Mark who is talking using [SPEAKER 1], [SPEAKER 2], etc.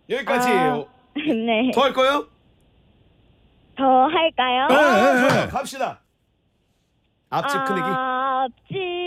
[SPEAKER 1] 여기까지.
[SPEAKER 2] 네.
[SPEAKER 1] 더 할 거예요?
[SPEAKER 2] 더 할까요?
[SPEAKER 1] 좋아요. 갑시다. 앞집 큰애기.
[SPEAKER 2] 앞집